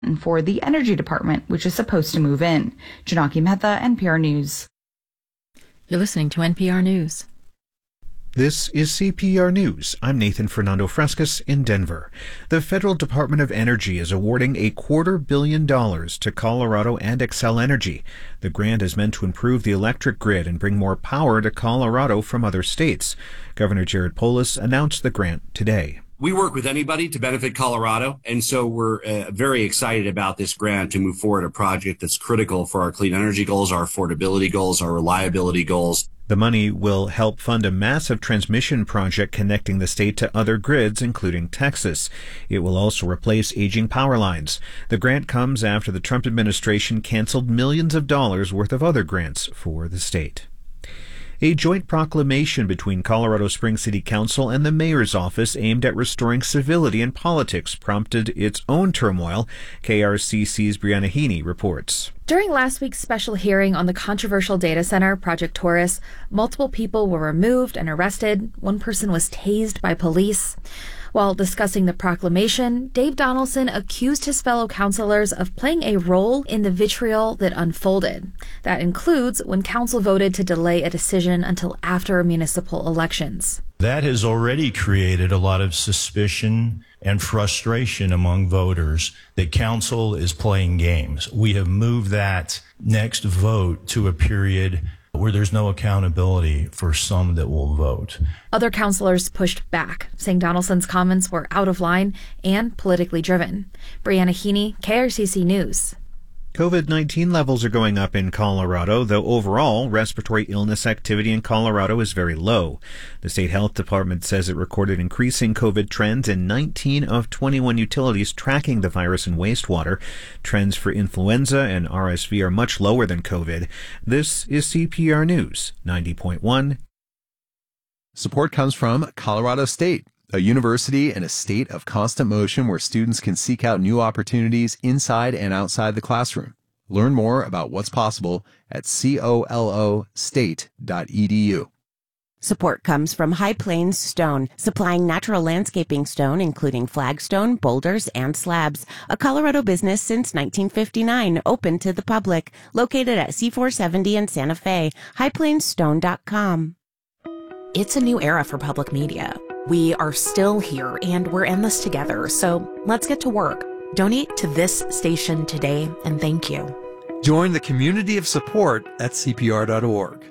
for the Energy Department, which is supposed to move in. Janaki Mehta, NPR News. You're listening to NPR News. This is CPR News. I'm Nathan Fernando Frescas in Denver. The Federal Department of Energy is awarding $250 million to Colorado and Xcel Energy. The grant is meant to improve the electric grid and bring more power to Colorado from other states. Governor Jared Polis announced the grant today. We work with anybody to benefit Colorado, and so we're very excited about this grant to move forward a project that's critical for our clean energy goals, our affordability goals, our reliability goals. The money will help fund a massive transmission project connecting the state to other grids, including Texas. It will also replace aging power lines. The grant comes after the Trump administration canceled millions of dollars worth of other grants for the state. A joint proclamation between Colorado Springs City Council and the mayor's office aimed at restoring civility in politics prompted its own turmoil. KRCC's Brianna Heaney reports. During last week's special hearing on the controversial data center, Project Taurus, multiple people were removed and arrested. One person was tased by police. While discussing the proclamation, Dave Donaldson accused his fellow councilors of playing a role in the vitriol that unfolded. That includes when council voted to delay a decision until after municipal elections. That has already created a lot of suspicion and frustration among voters that council is playing games. We have moved that next vote to a period where there's no accountability for some that will vote. Other councilors pushed back, saying Donaldson's comments were out of line and politically driven. Brianna Heaney, KRCC News. COVID-19 levels are going up in Colorado, though overall respiratory illness activity in Colorado is very low. The state health department says it recorded increasing COVID trends in 19 of 21 utilities tracking the virus in wastewater. Trends for influenza and RSV are much lower than COVID. This is CPR News, 90.1. Support comes from Colorado State, a university in a state of constant motion where students can seek out new opportunities inside and outside the classroom. Learn more about what's possible at colostate.edu. Support comes from High Plains Stone, supplying natural landscaping stone, including flagstone, boulders, and slabs. A Colorado business since 1959, open to the public. Located at C470 in Santa Fe. highplainsstone.com. It's a new era for public media. We are still here, and we're in this together, so let's get to work. Donate to this station today, and thank you. Join the community of support at CPR.org.